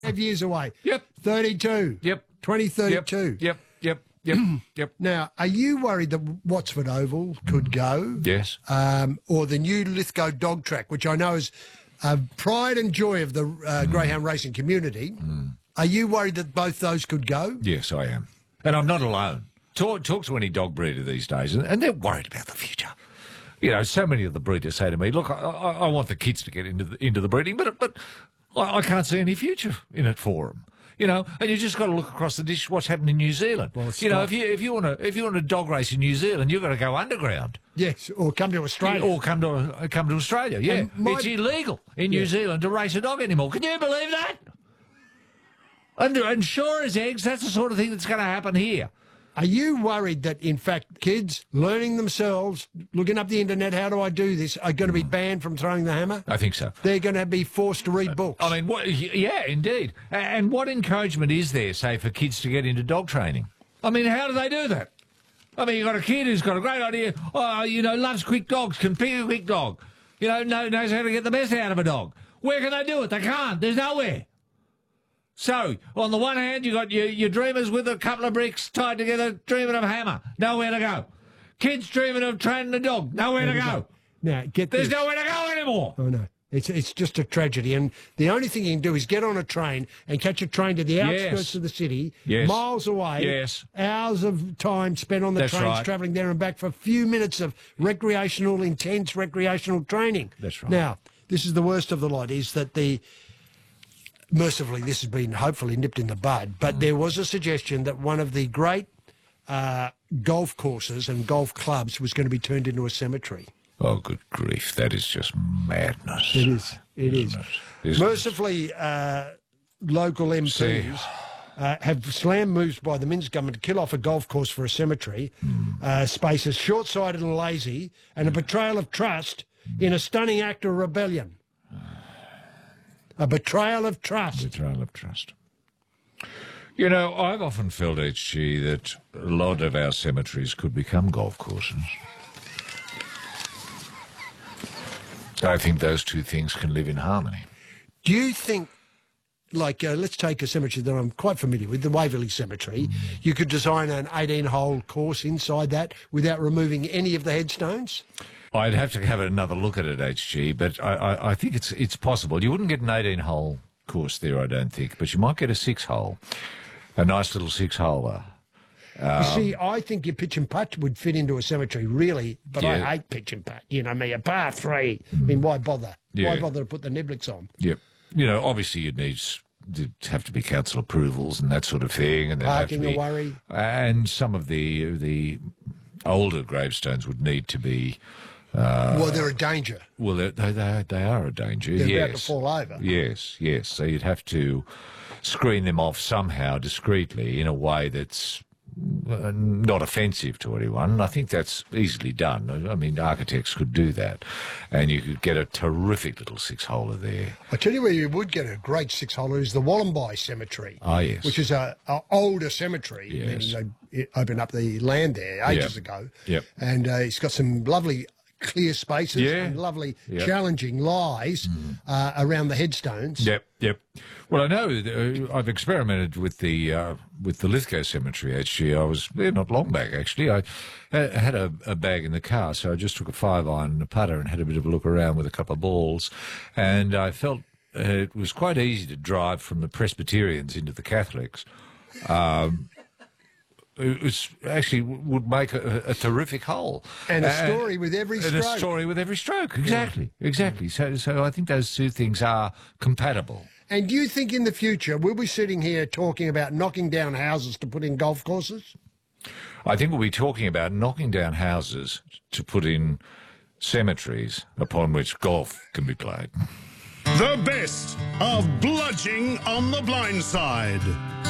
years away. Yep. 32. Yep. 2032. Yep. Now, are you worried that Wattsford Oval could go? Yes. Or the new Lithgow dog track, which I know is pride and joy of the greyhound racing community. Are you worried that both those could go? Yes, I am. And I'm not alone. Talk to any dog breeder these days, and they're worried about the future. You know, so many of the breeders say to me, look, I want the kids to get into the breeding, but I can't see any future in it for them. You know, and you just got to look across the dish what's happened in New Zealand. Well, you know, if you want to dog race in New Zealand, you've got to go underground. Yes, or come to Australia. Or come to Australia. Yeah, it's illegal in New Zealand to race a dog anymore. Can you believe that? And sure as eggs, that's the sort of thing that's going to happen here. Are you worried that, in fact, kids learning themselves, looking up the internet, how do I do this, are going to be banned from throwing the hammer? I think so. They're going to be forced to read books. I mean, yeah, indeed. And what encouragement is there, say, for kids to get into dog training? I mean, how do they do that? I mean, you've got a kid who's got a great idea, loves quick dogs, can pick a quick dog, knows how to get the best out of a dog. Where can they do it? They can't. There's nowhere. So, on the one hand, you got your dreamers with a couple of bricks tied together, dreaming of a hammer. Nowhere to go. Kids dreaming of training a dog. Nowhere to go. Now, There's nowhere to go anymore. Oh, no. It's just a tragedy. And the only thing you can do is get on a train and catch a train to the outskirts of the city, miles away. Yes. Hours of time spent on the trains travelling there and back for a few minutes of intense recreational training. That's right. Now, this is the worst of the lot, is that mercifully, this has been hopefully nipped in the bud, but there was a suggestion that one of the great golf courses and golf clubs was going to be turned into a cemetery. Oh, good grief. That is just madness. It is. Mercifully, local MPs have slammed moves by the Minns government to kill off a golf course for a cemetery. Space is short-sighted and lazy, and a betrayal of trust in a stunning act of rebellion. A betrayal of trust. Betrayal of trust. You know, I've often felt, HG, that a lot of our cemeteries could become golf courses. I think those two things can live in harmony. Do you think, let's take a cemetery that I'm quite familiar with, the Waverley Cemetery, you could design an 18-hole course inside that without removing any of the headstones? I'd have to have another look at it, HG, but I think it's possible. You wouldn't get an 18-hole course there, I don't think, but you might get a 6-hole, a nice little 6-holer. You see, I think your pitch and putt would fit into a cemetery, really, but I hate pitch and putt. You know me, a par 3. I mean, why bother? Why bother to put the niblets on? Yep. You know, obviously you'd need to have to be council approvals and that sort of thing. And parking a worry. And some of the older gravestones would need to be... well, they're a danger. Well, they are a danger. They're about to fall over. Yes. So you'd have to screen them off somehow discreetly in a way that's not offensive to anyone. I think that's easily done. I mean, architects could do that, and you could get a terrific little 6-holer there. I tell you where you would get a great 6-holer is the Wallumbye Cemetery. Ah, yes. Which is a older cemetery. Yes. They opened up the land there ages ago. Yep. And it's got some lovely clear spaces and lovely challenging lies around the headstones. Yep. Well, I know I've experimented with the Lithgow Cemetery. Actually, I was there not long back. Actually, I had a bag in the car, so I just took a 5-iron and a putter and had a bit of a look around with a couple of balls, and I felt it was quite easy to drive from the Presbyterians into the Catholics. It was actually would make a terrific hole. And a story with every stroke. And a story with every stroke, exactly. So I think those two things are compatible. And do you think in the future we'll be sitting here talking about knocking down houses to put in golf courses? I think we'll be talking about knocking down houses to put in cemeteries upon which golf can be played. The best of Bludging on the Blind Side.